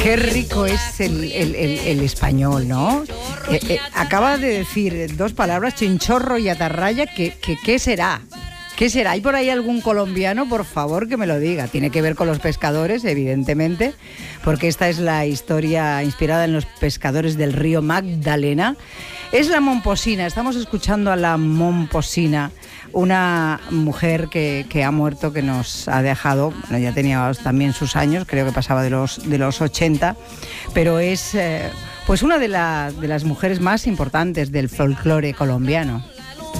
Qué rico es el español, ¿no? Acaba de decir dos palabras, chinchorro y atarraya, ¿qué será? ¿Qué será? ¿Hay por ahí algún colombiano, por favor, que me lo diga? Tiene que ver con los pescadores, evidentemente, porque esta es la historia inspirada en los pescadores del río Magdalena. Es la momposina, estamos escuchando a la momposina, una mujer que ha muerto, que nos ha dejado, bueno, ya tenía también sus años, creo que pasaba de los 80, pero es pues una de las mujeres más importantes del folclore colombiano.